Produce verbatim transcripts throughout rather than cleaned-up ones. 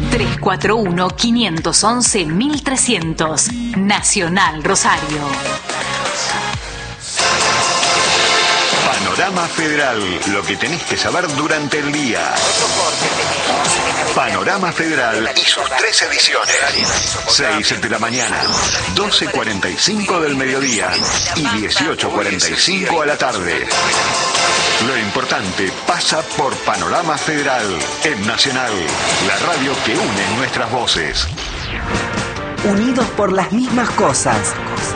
tres cuatro uno, cinco uno uno, mil trescientos. Nacional Rosario. Panorama Federal, lo que tenés que saber durante el día. Panorama Federal y sus tres ediciones. seis de la mañana, doce cuarenta y cinco del mediodía y dieciocho cuarenta y cinco a la tarde. Lo importante pasa por Panorama Federal, en Nacional, la radio que une nuestras voces. Unidos por las mismas cosas.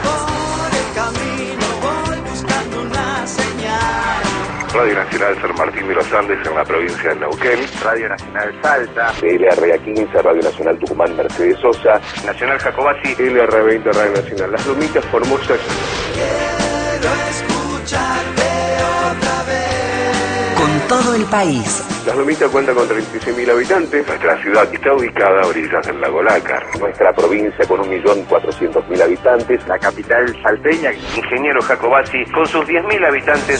Radio Nacional San Martín de los Andes en la provincia de Neuquén, Radio Nacional Salta, L R A quince, Radio Nacional Tucumán Mercedes Sosa, Nacional Jacobasi, L R veinte, Radio Nacional Las Lomitas, Formosa. Quiero escucharte otra vez. Con todo el país. Las Lomitas cuenta con treinta y seis mil habitantes. Nuestra ciudad está ubicada a orillas del lago Lácar. Nuestra provincia con un millón cuatrocientos mil habitantes. La capital salteña, Ingeniero Jacobasi, con sus diez mil habitantes.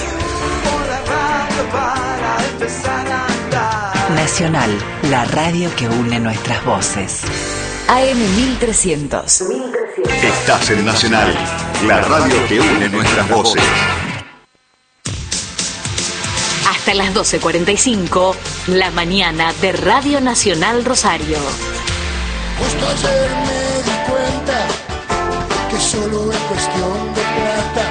Nacional, la radio que une nuestras voces. A M mil trescientos. Estás en Nacional, la radio que une nuestras voces. Hasta las doce cuarenta y cinco, la mañana de Radio Nacional Rosario. Justo ayer me di cuenta que solo es cuestión de plata.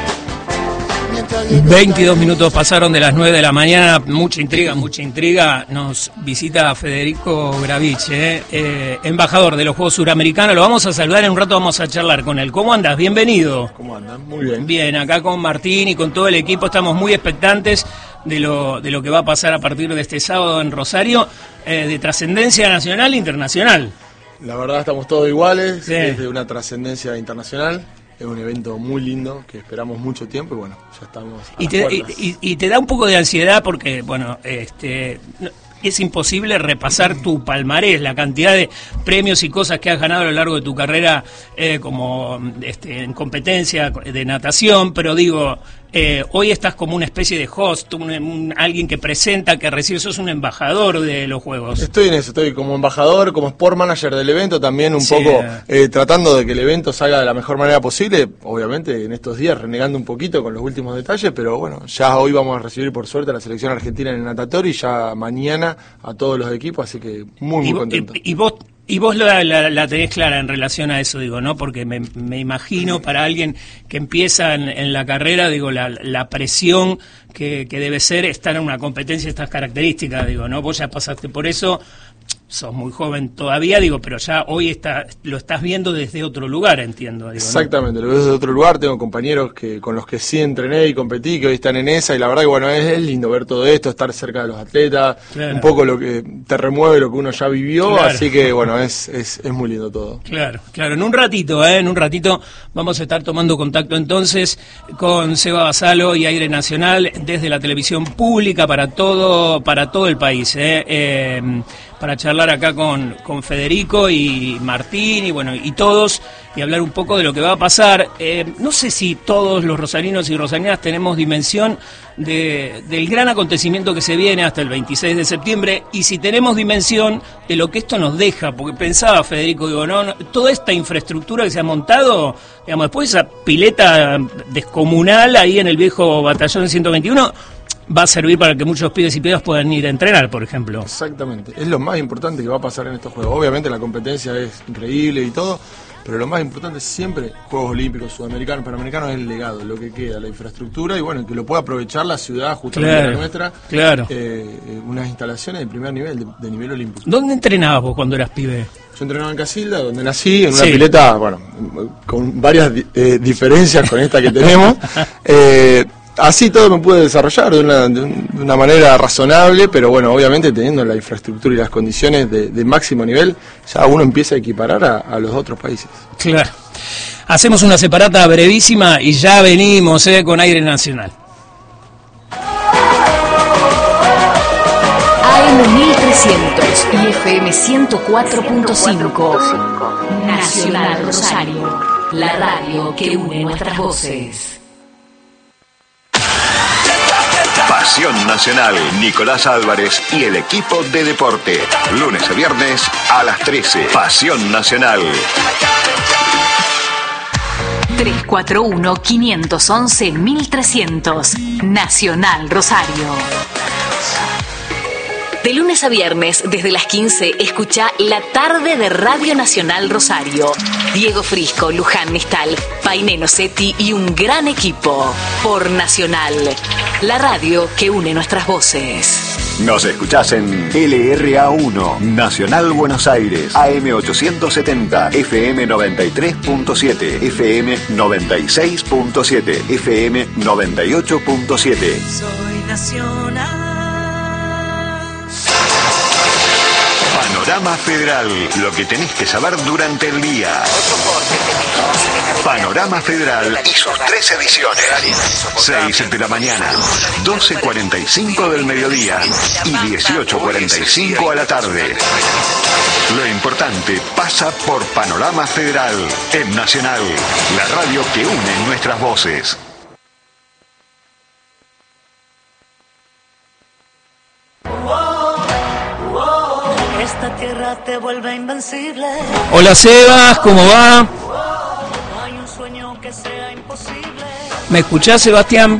veintidós minutos pasaron de las nueve de la mañana, mucha intriga, mucha intriga. Nos visita Federico Gravich, eh, eh, embajador de los Juegos Suramericanos. Lo vamos a saludar en un rato, vamos a charlar con él. ¿Cómo andas? Bienvenido. ¿Cómo andan? Muy bien. Bien, acá con Martín y con todo el equipo estamos muy expectantes de lo, de lo que va a pasar a partir de este sábado en Rosario, eh, de trascendencia nacional e internacional. La verdad estamos todos iguales, sí. Es de una trascendencia internacional. Es un evento muy lindo que esperamos mucho tiempo y bueno, ya estamos a y las te, puertas. y, y, y te da un poco de ansiedad porque, bueno, este no, es imposible repasar tu palmarés, la cantidad de premios y cosas que has ganado a lo largo de tu carrera eh, como este, en competencia de natación, pero digo, eh, hoy estás como una especie de host, un, un, alguien que presenta, que recibe, sos un embajador de los Juegos. Estoy en eso, estoy como embajador, como sport manager del evento, también un sí. poco eh, tratando de que el evento salga de la mejor manera posible, obviamente en estos días renegando un poquito con los últimos detalles, pero bueno, ya hoy vamos a recibir por suerte a la selección argentina en el natatorio y ya mañana a todos los equipos, así que muy muy y, contento. Y, y vos y vos la, la, la tenés clara en relación a eso, digo, ¿no? Porque me, me imagino para alguien que empieza en, en la carrera, digo, la, la presión que, que debe ser estar en una competencia de estas características, digo, ¿no? Vos ya pasaste por eso, sos muy joven todavía, digo, pero ya hoy está, lo estás viendo desde otro lugar, entiendo. Digo, exactamente, ¿no? Lo veo desde otro lugar, tengo compañeros que con los que sí entrené y competí, que hoy están en esa, y la verdad que bueno, es, es lindo ver todo esto, estar cerca de los atletas, claro. Un poco lo que te remueve lo que uno ya vivió, claro. Así que bueno, es, es, es muy lindo todo. Claro, claro, en un ratito, ¿eh? en un ratito vamos a estar tomando contacto entonces con Seba Basalo y Aire Nacional desde la televisión pública para todo, para todo el país, ¿eh? Eh, para charlar acá con, con Federico y Martín y bueno y todos y hablar un poco de lo que va a pasar. Eh, no sé si todos los rosarinos y rosarinas tenemos dimensión de, del gran acontecimiento que se viene hasta el veintiséis de septiembre y si tenemos dimensión de lo que esto nos deja, porque pensaba Federico, digo, no, no toda esta infraestructura que se ha montado, digamos, después esa pileta descomunal ahí en el viejo batallón ciento veintiuno, va a servir para que muchos pibes y pibas puedan ir a entrenar, por ejemplo. Exactamente, es lo más importante que va a pasar en estos Juegos. Obviamente la competencia es increíble y todo, pero lo más importante siempre, Juegos Olímpicos, Sudamericanos, Panamericanos, es el legado, lo que queda, la infraestructura y bueno, que lo pueda aprovechar la ciudad, justamente claro, la nuestra. Claro. Eh, unas instalaciones de primer nivel, de, de nivel olímpico. ¿Dónde entrenabas vos cuando eras pibe? Yo entrenaba en Casilda, donde nací, en una sí. pileta, bueno, con varias eh, diferencias con esta que tenemos. eh, Así todo me pude desarrollar de una, de una manera razonable, pero bueno, obviamente teniendo la infraestructura y las condiciones de, de máximo nivel, ya uno empieza a equiparar a, a los otros países. Claro. Hacemos una separata brevísima y ya venimos eh, con Aire Nacional. A M mil trescientos y F M ciento cuatro punto cinco. Nacional Rosario, la radio que une nuestras voces. Pasión Nacional, Nicolás Álvarez y el equipo de deporte. Lunes a viernes a las trece. Pasión Nacional. tres cuatro uno, cinco uno uno, mil trescientos. Nacional Rosario. De lunes a viernes, desde las quince, escucha La Tarde de Radio Nacional Rosario. Diego Frisco, Luján Nistal, Painé Nocetti y un gran equipo. Por Nacional, la radio que une nuestras voces. Nos escuchás en L R A uno, Nacional Buenos Aires, A M ochocientos setenta, F M noventa y tres punto siete, F M noventa y seis punto siete, F M noventa y ocho punto siete. Soy Nacional. Panorama Federal, lo que tenés que saber durante el día. Panorama Federal y sus tres ediciones. seis de la mañana, doce cuarenta y cinco del mediodía y dieciocho cuarenta y cinco a la tarde. Lo importante pasa por Panorama Federal, en Nacional, la radio que une nuestras voces. Esta tierra te vuelve invencible. Hola Sebas, ¿cómo va? No hay un sueño que sea imposible. ¿Me escuchás, Sebastián?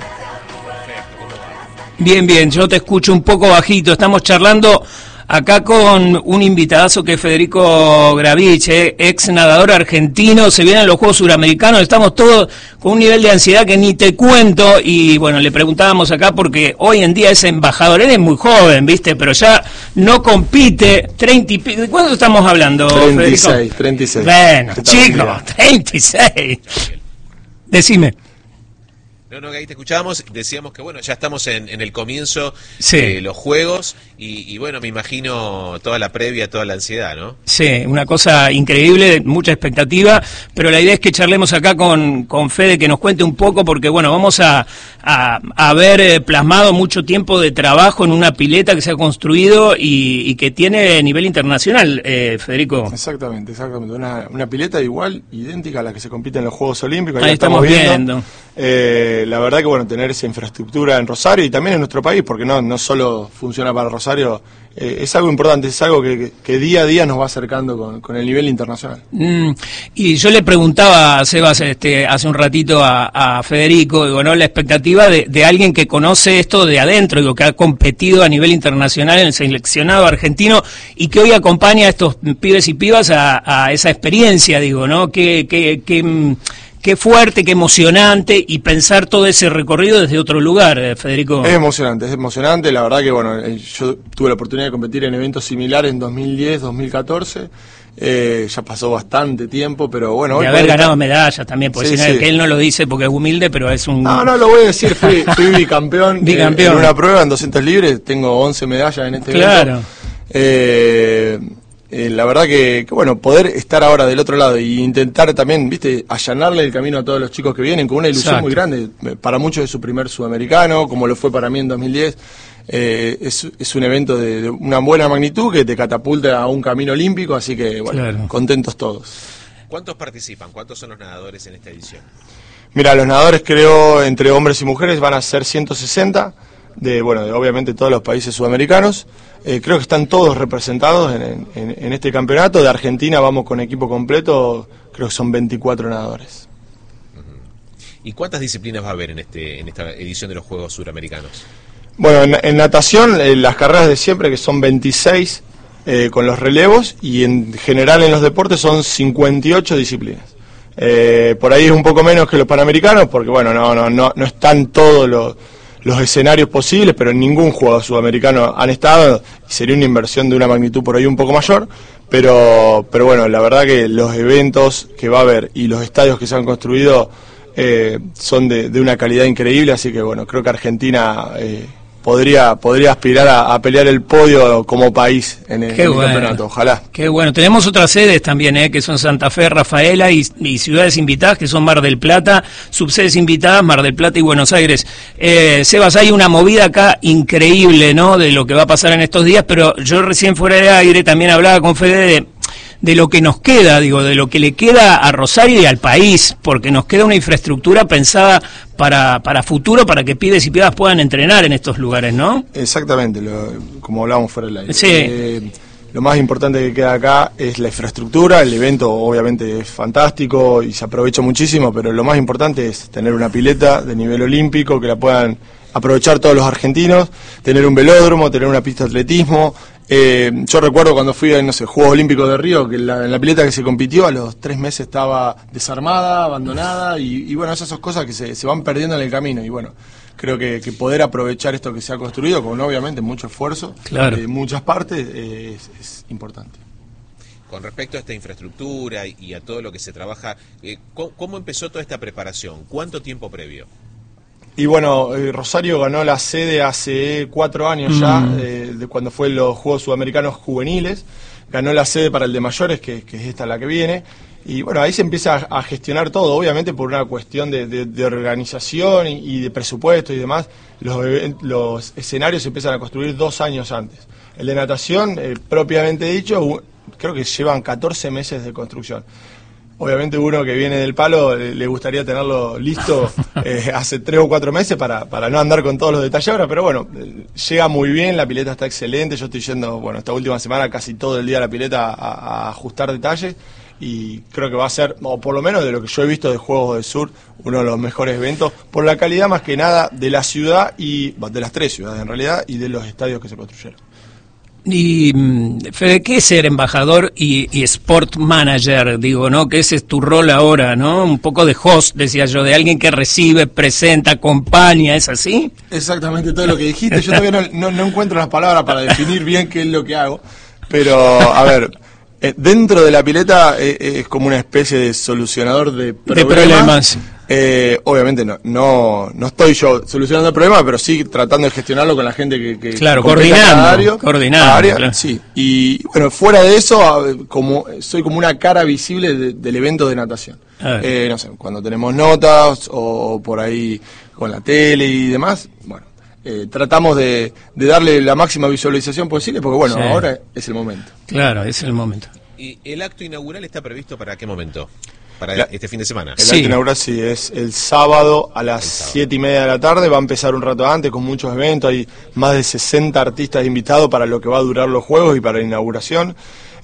Bien, bien, yo te escucho un poco bajito. Estamos charlando acá con un invitadazo que es Federico Gravich, eh, ex nadador argentino. Se vienen los Juegos Suramericanos, estamos todos con un nivel de ansiedad que ni te cuento. Y bueno, le preguntábamos acá porque hoy en día es embajador. Él es muy joven, ¿viste? Pero ya no compite. treinta y pico. ¿De cuánto estamos hablando, treinta y seis, Federico? treinta y seis. Bueno, chicos, treinta y seis. Decime. No, no, que ahí te escuchábamos, decíamos que bueno, ya estamos en, en el comienzo Sí. de los Juegos y, y bueno, me imagino toda la previa, toda la ansiedad, ¿no? Sí, una cosa increíble, mucha expectativa, pero la idea es que charlemos acá con, con Fede, que nos cuente un poco, porque bueno, vamos a, a, a ver eh, plasmado mucho tiempo de trabajo en una pileta que se ha construido y, y que tiene nivel internacional, eh, Federico. Exactamente, exactamente. Una, una pileta igual, idéntica a la que se compite en los Juegos Olímpicos. Ahí la estamos viendo. Eh, la verdad que bueno, tener esa infraestructura en Rosario y también en nuestro país, porque no, no solo funciona para Rosario, eh, es algo importante, es algo que, que, que día a día nos va acercando con, con el nivel internacional. Mm, y yo le preguntaba a Sebas este, hace un ratito a, a Federico, digo, ¿no? La expectativa de, de alguien que conoce esto de adentro, digo, que ha competido a nivel internacional en el seleccionado argentino y que hoy acompaña a estos pibes y pibas a, a esa experiencia, digo, ¿no? Que, que, que Qué fuerte, qué emocionante, y pensar todo ese recorrido desde otro lugar, eh, Federico. Es emocionante, es emocionante. La verdad que bueno, eh, yo tuve la oportunidad de competir en eventos similares en dos mil diez, dos mil catorce. Eh, ya pasó bastante tiempo, pero bueno. De hoy haber ganado estar... medallas también, porque sí, si no, sí. que él no lo dice porque es humilde, pero es un... No, no lo voy a decir, fui, fui bicampeón, bicampeón. Eh, en una prueba en doscientos libres, tengo once medallas en este claro. evento. Eh, Eh, la verdad que, que, bueno, poder estar ahora del otro lado e intentar también, viste, allanarle el camino a todos los chicos que vienen con una ilusión Exacto. muy grande. Para muchos es su primer sudamericano, como lo fue para mí en dos mil diez. Eh, es, es un evento de, de una buena magnitud que te catapulta a un camino olímpico, así que, bueno, claro. contentos todos. ¿Cuántos participan? ¿Cuántos son los nadadores en esta edición? Mira, los nadadores creo entre hombres y mujeres van a ser ciento sesenta. De, bueno, de obviamente todos los países sudamericanos. Eh, creo que están todos representados en, en, en este campeonato. De Argentina vamos con equipo completo, creo que son veinticuatro nadadores. ¿Y cuántas disciplinas va a haber en este en esta edición de los Juegos Suramericanos? Bueno, en, en natación, eh, las carreras de siempre, que son veintiséis eh, con los relevos, y en general en los deportes son cincuenta y ocho disciplinas. Eh, por ahí es un poco menos que los panamericanos, porque bueno, no, no, no, no están todos los... los escenarios posibles, pero en ningún jugador sudamericano han estado, y sería una inversión de una magnitud por ahí un poco mayor, pero pero bueno, la verdad que los eventos que va a haber y los estadios que se han construido eh, son de, de una calidad increíble, así que bueno, creo que Argentina eh, podría podría aspirar a, a pelear el podio como país en el, en el bueno. campeonato, ojalá. Qué bueno, tenemos otras sedes también, eh, que son Santa Fe, Rafaela y, y ciudades invitadas, que son Mar del Plata, subsedes invitadas, Mar del Plata y Buenos Aires. Eh, Sebas, hay una movida acá increíble, ¿no?, de lo que va a pasar en estos días, pero yo recién fuera de aire también hablaba con Fede de... de lo que nos queda, digo, de lo que le queda a Rosario y al país, porque nos queda una infraestructura pensada para, para futuro, para que pibes y pibas puedan entrenar en estos lugares, ¿no? Exactamente, lo, como hablábamos fuera del aire. Sí. Eh, Lo más importante que queda acá es la infraestructura. El evento obviamente es fantástico y se aprovecha muchísimo, pero lo más importante es tener una pileta de nivel olímpico que la puedan aprovechar todos los argentinos, tener un velódromo, tener una pista de atletismo. Eh, yo recuerdo cuando fui a, no sé, Juegos Olímpicos de Río, que la, en la pileta que se compitió a los tres meses estaba desarmada, abandonada, y, y bueno, esas son cosas que se, se van perdiendo en el camino, y bueno, creo que, que poder aprovechar esto que se ha construido, con obviamente mucho esfuerzo, claro, de muchas partes, eh, es, es importante. Con respecto a esta infraestructura y, y a todo lo que se trabaja, eh, ¿cómo, ¿cómo empezó toda esta preparación? ¿Cuánto tiempo previo? Y bueno, eh, Rosario ganó la sede hace cuatro años ya, Mm. eh, de cuando fue los Juegos Sudamericanos Juveniles, ganó la sede para el de mayores, que, que es esta la que viene, y bueno, ahí se empieza a, a gestionar todo, obviamente por una cuestión de, de, de organización y, y de presupuesto y demás, los, even- los escenarios se empiezan a construir dos años antes. El de natación, eh, propiamente dicho, u- creo que llevan catorce meses de construcción. Obviamente uno que viene del palo eh, le gustaría tenerlo listo eh, hace tres o cuatro meses para, para no andar con todos los detalles ahora, pero bueno, eh, llega muy bien, la pileta está excelente, yo estoy yendo, bueno, esta última semana casi todo el día a la pileta a, a ajustar detalles y creo que va a ser, o por lo menos de lo que yo he visto de Juegos del Sur, uno de los mejores eventos, por la calidad más que nada de la ciudad y, de las tres ciudades en realidad, y de los estadios que se construyeron. Y, mm, Fede, ¿qué es ser embajador y, y sport manager? Digo, ¿no? Que ese es tu rol ahora, ¿no? Un poco de host, decía yo, de alguien que recibe, presenta, acompaña, ¿es así? Exactamente todo lo que dijiste. Yo todavía no, no, no encuentro las palabras para definir bien qué es lo que hago. Pero, a ver, eh, dentro de la pileta eh, eh, es como una especie de solucionador de problemas. De problemas. Eh, obviamente no, no no estoy yo solucionando el problema, pero sí tratando de gestionarlo con la gente que, que Claro, que compete coordinando, cada área, coordinando, cada área, claro. sí. Y bueno, fuera de eso, a- como soy como una cara visible de- del evento de natación. A ver. Eh, no sé, cuando tenemos notas o por ahí con la tele y demás, bueno, eh, tratamos de, de darle la máxima visualización posible, porque bueno, Sí. ahora es el momento. Claro, es el momento. ¿Y el acto inaugural está previsto para qué momento? ¿Para La- este fin de semana? El Sí. acto inaugural sí, es el sábado a las siete y media de la tarde, va a empezar un rato antes con muchos eventos, hay más de sesenta artistas invitados para lo que va a durar los juegos y para la inauguración.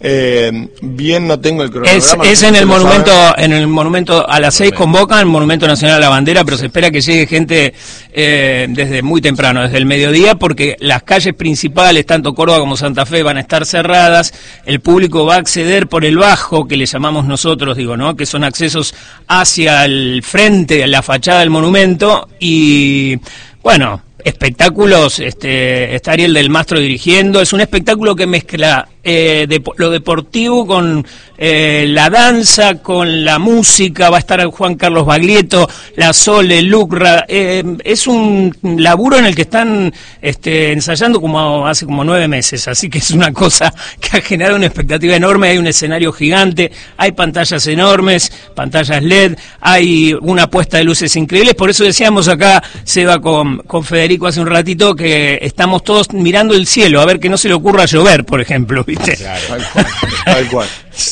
Eh, bien no tengo el cronograma. Es, no es sé en si el lo monumento, saben. en el monumento a las seis convocan, Monumento Nacional a la Bandera, pero se espera que llegue gente eh, desde muy temprano, desde el mediodía, porque las calles principales, tanto Córdoba como Santa Fe, van a estar cerradas. El público va a acceder por el bajo, que le llamamos nosotros, digo, ¿no? Que son accesos hacia el frente, la fachada del monumento, y bueno, espectáculos, este, está Ariel del Mastro dirigiendo, es un espectáculo que mezcla eh, depo- lo deportivo con eh, la danza, con la música, va a estar Juan Carlos Baglietto, la Sole, Lucra, eh, es un laburo en el que están este, ensayando como hace como nueve meses, así que es una cosa que ha generado una expectativa enorme, hay un escenario gigante, hay pantallas enormes, pantallas L E D, hay una puesta de luces increíbles, por eso decíamos acá, Seba, con, con Federico hace un ratito, que estamos todos mirando el cielo, a ver que no se le ocurra llover, por ejemplo, ¿viste? Claro. Tal cual, tal cual.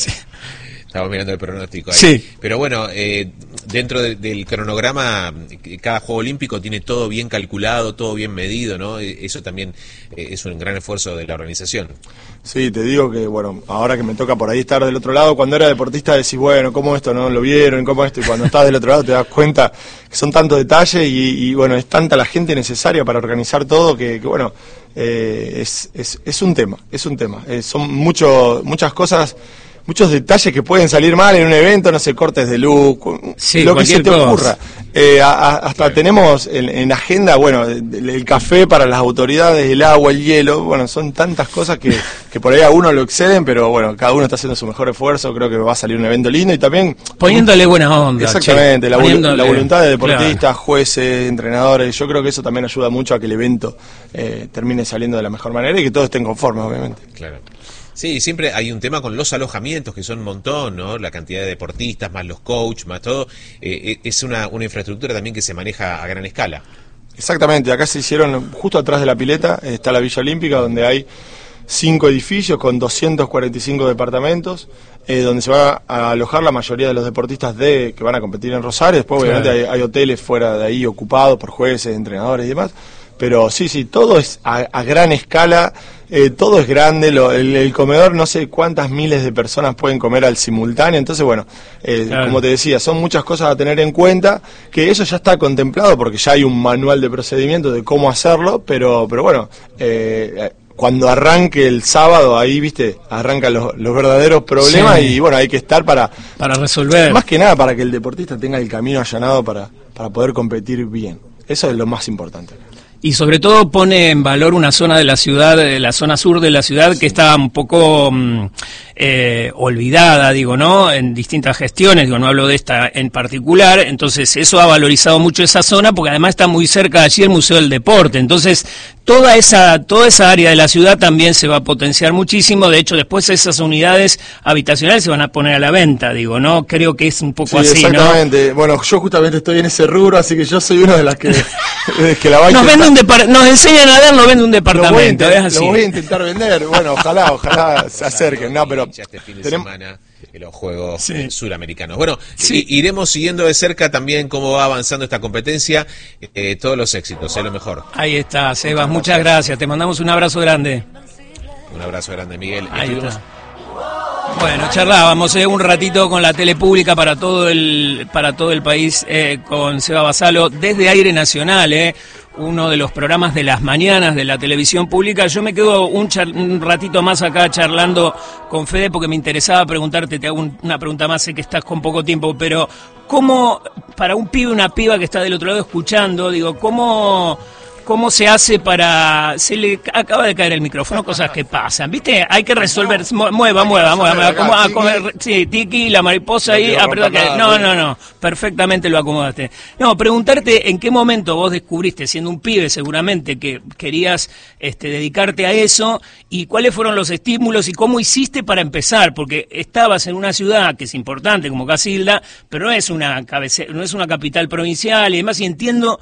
Estamos mirando el pronóstico ahí. Sí. Pero bueno, eh, dentro de- del cronograma, eh, cada Juego Olímpico tiene todo bien calculado, todo bien medido, ¿no? Eh, Eso también eh, es un gran esfuerzo de la organización. Sí, te digo que, bueno, ahora que me toca por ahí estar del otro lado, cuando era deportista decís, bueno, ¿cómo esto no lo vieron? ¿Cómo esto? Y cuando estás del otro lado te das cuenta que son tantos detalles y, y, bueno, es tanta la gente necesaria para organizar todo que, que, bueno, eh, es, es, es un tema, es un tema. Eh, son mucho, muchas cosas, muchos detalles que pueden salir mal en un evento, no sé, cortes de luz, cu- Sí, lo que se cualquier te cosa. ocurra. Eh, a- a- hasta tenemos en, en agenda, bueno, el, el café para las autoridades, el agua, el hielo, bueno, son tantas cosas que, que por ahí a uno lo exceden, pero bueno, cada uno está haciendo su mejor esfuerzo, creo que va a salir un evento lindo y también... Poniéndole buena onda. Exactamente, che, la, volu- poniéndole- la voluntad de claro. deportistas, jueces, entrenadores, yo creo que eso también ayuda mucho a que el evento eh, termine saliendo de la mejor manera y que todos estén conformes, obviamente. Claro. Sí, siempre hay un tema con los alojamientos, que son un montón, ¿no? La cantidad de deportistas, más los coaches, más todo. Eh, es una, una infraestructura también que se maneja a gran escala. Exactamente, acá se hicieron, justo atrás de la pileta, está la Villa Olímpica, donde hay cinco edificios con doscientos cuarenta y cinco departamentos, eh, donde se va a alojar la mayoría de los deportistas de que van a competir en Rosario. Después, claro, obviamente, hay, hay hoteles fuera de ahí ocupados por jueces, entrenadores y demás. Pero sí, sí, todo es a, a gran escala, eh, todo es grande, lo, el, el comedor no sé cuántas miles de personas pueden comer al simultáneo, entonces bueno, eh, claro, como te decía, son muchas cosas a tener en cuenta, que eso ya está contemplado porque ya hay un manual de procedimiento de cómo hacerlo, pero, pero bueno, eh, cuando arranque el sábado, ahí, viste, arrancan los, los verdaderos problemas, sí, y bueno, hay que estar para... Para resolver. Más que nada para que el deportista tenga el camino allanado para, para poder competir bien, eso es lo más importante. Y sobre todo pone en valor una zona de la ciudad, la zona sur de la ciudad, sí, que está un poco eh, olvidada, digo, ¿no? En distintas gestiones, digo, no hablo de esta en particular, entonces eso ha valorizado mucho esa zona, porque además está muy cerca de allí el Museo del Deporte, entonces toda esa, toda esa área de la ciudad también se va a potenciar muchísimo, de hecho después esas unidades habitacionales se van a poner a la venta, digo, ¿no? Creo que es un poco, sí, así, exactamente. ¿No? Bueno, yo justamente estoy en ese rubro, así que yo soy uno de las que, que la va a nos vende un depart- nos enseñan a ver, nos vende un departamento, lo voy, a, es así. Lo voy a intentar vender, bueno, ojalá, ojalá se acerquen, no, pero este fin de tenemos... semana en los Juegos sí. eh, Suramericanos. Bueno, sí. iremos siguiendo de cerca también cómo va avanzando esta competencia, eh, todos los éxitos, es lo mejor. Ahí está, Sebas, muchas gracias, te mandamos un abrazo grande. Un abrazo grande, Miguel. Ahí está. Bueno, charlábamos eh, un ratito con la tele pública para todo el para todo el país, eh, con Seba Basalo desde Aire Nacional, eh, uno de los programas de las mañanas de la televisión pública. Yo me quedo un, char- un ratito más acá charlando con Fede porque me interesaba preguntarte, te hago un, una pregunta más, sé que estás con poco tiempo, pero ¿cómo, para un pibe, una piba que está del otro lado escuchando, digo, cómo... ¿Cómo se hace para...? Se le acaba de caer el micrófono, cosas que pasan, ¿viste? Hay que resolver... Mueva, mueva, mueva. Acomoda, acomoda, sí, Tiki, la mariposa ahí... Ah, perdón, que, no, no, no. Perfectamente lo acomodaste. No, preguntarte en qué momento vos descubriste, siendo un pibe seguramente, que querías este, dedicarte a eso, y cuáles fueron los estímulos y cómo hiciste para empezar, porque estabas en una ciudad que es importante, como Casilda, pero no es una cabecera, no es una capital provincial, y además, y entiendo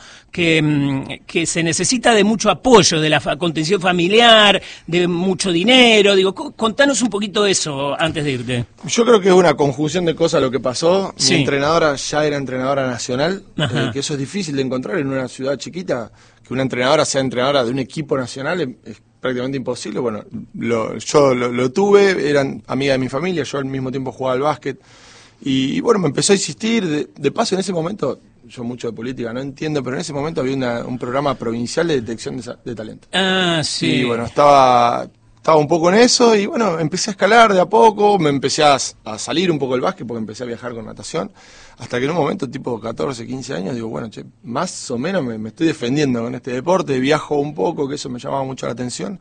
que, que se necesita necesita de mucho apoyo, de la fa- contención familiar, de mucho dinero. Digo, c- contanos un poquito eso antes de irte. Yo creo que es una conjunción de cosas lo que pasó. Sí. Mi entrenadora ya era entrenadora nacional, eh, que eso es difícil de encontrar en una ciudad chiquita, que una entrenadora sea entrenadora de un equipo nacional es, es prácticamente imposible. Bueno, lo, yo lo, lo tuve, eran amiga de mi familia, yo al mismo tiempo jugaba al básquet. Y, y bueno, me empezó a insistir, de, de paso en ese momento, yo mucho de política no entiendo, pero en ese momento había una, un programa provincial de detección de, de talento. Ah, sí. Y bueno, estaba, estaba un poco en eso y bueno, empecé a escalar de a poco, me empecé a, a salir un poco del básquet porque empecé a viajar con natación, hasta que en un momento, tipo catorce, quince años, digo, bueno, che, más o menos me, me estoy defendiendo con este deporte, viajo un poco, que eso me llamaba mucho la atención.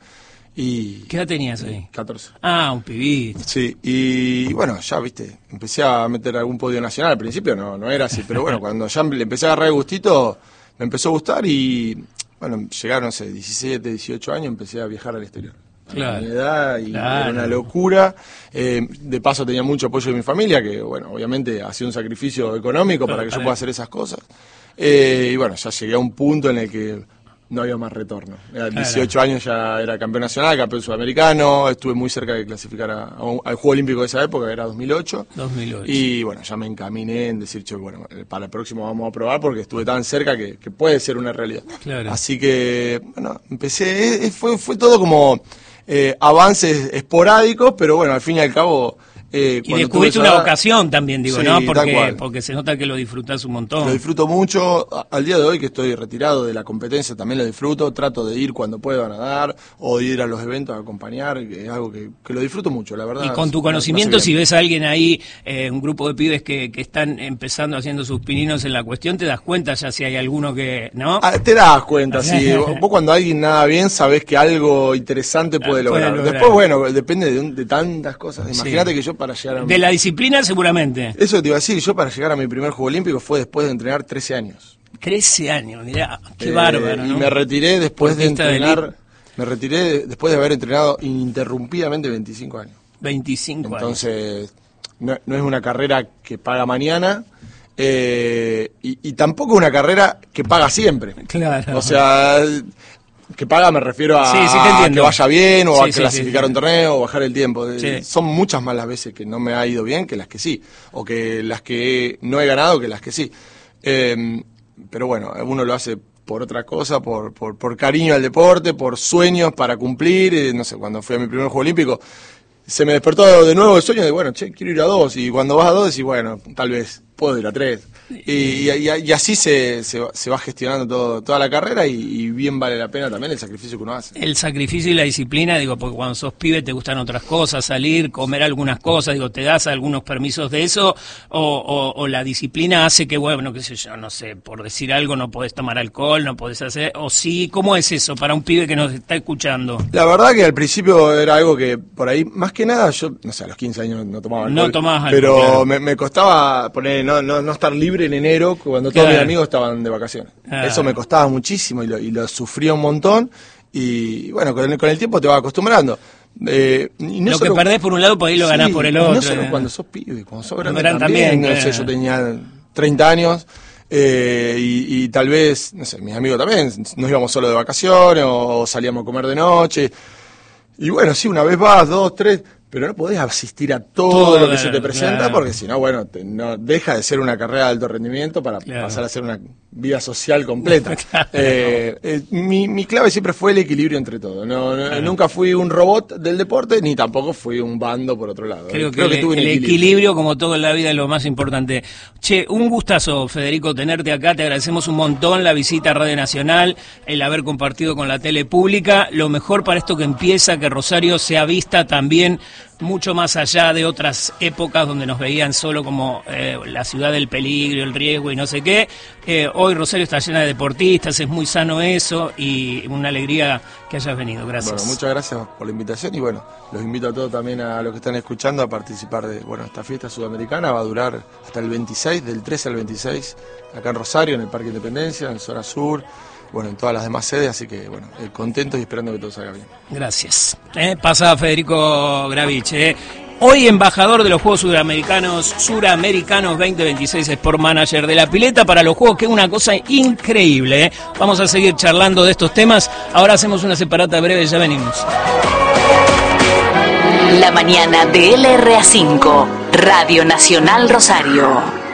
Y ¿qué edad tenías ahí? catorce. Ah, un pibito. Sí, y bueno, ya viste, empecé a meter algún podio nacional, al principio no, no era así, pero bueno, cuando ya le empecé a agarrar el gustito, me empezó a gustar y bueno, llegaron, no sé, diecisiete, dieciocho años, empecé a viajar al exterior. Claro. A mi edad, y Claro. era una locura. Eh, de paso tenía mucho apoyo de mi familia, que bueno, obviamente hacía un sacrificio económico para que yo pueda hacer esas cosas. Eh, y bueno, ya llegué a un punto en el que no había más retorno. A dieciocho años ya era campeón nacional, campeón sudamericano, estuve muy cerca de clasificar a, a un, al Juego Olímpico de esa época, que era dos mil ocho. dos mil ocho. Y bueno, ya me encaminé en decir, che, bueno, para el próximo vamos a probar porque estuve tan cerca que, que puede ser una realidad. Claro. Así que, bueno, empecé, eh, fue, fue todo como eh, avances esporádicos, pero bueno, al fin y al cabo... Eh, y descubriste una vocación también, digo, sí, ¿no? tal Porque, cual. porque se nota que lo disfrutás un montón. Lo disfruto mucho. A- Al día de hoy que estoy retirado de la competencia también lo disfruto. Trato de ir cuando puedo a nadar o de ir a los eventos a acompañar, que es algo que, que lo disfruto mucho, la verdad. Y con tu Me- me conocimiento, hace si bien. ves a alguien ahí, eh, un grupo de pibes que, que están empezando haciendo sus pininos en la cuestión, te das cuenta ya si hay alguno que, ¿no? Ah, te das cuenta, sí. Vos vos cuando alguien nada bien sabés que algo interesante puede Puede lograr. lograr. Después, bueno, depende de, un- de tantas cosas. Sí. Imagínate que yo para llegar a... De la disciplina seguramente. Eso te iba a decir, yo para llegar a mi primer Juego Olímpico fue después de entrenar trece años. trece años, mirá, qué Eh, bárbaro, ¿no? Y me retiré después de Deportista de entrenar, elite. me retiré de- después de haber entrenado ininterrumpidamente veinticinco años. veinticinco años. Entonces, no, no es una carrera que paga mañana, eh, y, y tampoco una carrera que paga siempre. Claro. O sea, que paga me refiero a, sí, sí, a que vaya bien, o sí, a sí, clasificar sí, sí. un torneo, o bajar el tiempo. Sí. Son muchas más las veces que no me ha ido bien que las que sí, o que las que no he ganado que las que sí. Eh, pero bueno, uno lo hace por otra cosa, por, por, por cariño al deporte, por sueños para cumplir. Eh, no sé, cuando fui a mi primer Juego Olímpico, se me despertó de nuevo el sueño de, bueno, che, quiero ir a dos. Y cuando vas a dos, decís, bueno, tal vez puedo ir a tres. Y, y, y así se, se, se va gestionando todo, toda la carrera y, y bien vale la pena también el sacrificio que uno hace. El sacrificio y la disciplina, digo, porque cuando sos pibe te gustan otras cosas, salir, comer algunas cosas, digo, te das algunos permisos de eso, o, o, o la disciplina hace que, bueno, qué sé yo, no sé, por decir algo, no podés tomar alcohol, no podés hacer, o sí, ¿cómo es eso para un pibe que nos está escuchando? La verdad que al principio era algo que, por ahí, más que nada, yo, no sé, a los quince años no tomaba alcohol. No tomabas alcohol, pero claro. me, me costaba poner, no, no, no estar libre en enero cuando todos Claro. mis amigos estaban de vacaciones. Ah. Eso me costaba muchísimo y lo, y lo sufría un montón. Y bueno, con el, con el tiempo te vas acostumbrando. Eh, y no lo solo, que perdés por un lado, por ahí lo sí, ganás por el y otro. No solo eh. cuando sos pibe, cuando sos grande Gran también. también, no sé, claro. yo tenía treinta años. Eh, y, y tal vez, no sé, mis amigos también, nos íbamos solo de vacaciones o salíamos a comer de noche. Y bueno, sí, una vez vas, dos, tres, pero no podés asistir a todo, Todo, lo que se te presenta, claro. porque si no, bueno, te, no, deja de ser una carrera de alto rendimiento para Claro. pasar a ser una vida social completa. Claro. eh, eh, mi, mi clave siempre fue el equilibrio entre todo. No, no, nunca fui un robot del deporte, ni tampoco fui un bando por otro lado. Creo, Creo que, que tuve el, un el equilibrio. equilibrio, como todo en la vida, es lo más importante. Che, un gustazo, Federico, tenerte acá. Te agradecemos un montón la visita a Radio Nacional, el haber compartido con la tele pública. Lo mejor para esto que empieza, que Rosario sea vista también mucho más allá de otras épocas donde nos veían solo como eh, la ciudad del peligro, el riesgo y no sé qué. Eh, hoy Rosario está llena de deportistas, es muy sano eso y una alegría que hayas venido. Gracias. Bueno, muchas gracias por la invitación y bueno, los invito a todos también a los que están escuchando a participar de, bueno, esta fiesta sudamericana va a durar hasta el veintiséis, del trece al veintiséis, acá en Rosario, en el Parque Independencia, en zona sur, bueno, en todas las demás sedes, así que bueno, eh, contentos y esperando que todo salga bien. Gracias. Eh, pasa Federico Gravich. Eh. Hoy embajador de los Juegos Suramericanos, Suramericanos veinte veintiséis, Sport Manager de la pileta para los Juegos, que es una cosa increíble. Eh. Vamos a seguir charlando de estos temas. Ahora hacemos una separata breve, ya venimos. La mañana de L R A cinco, Radio Nacional Rosario.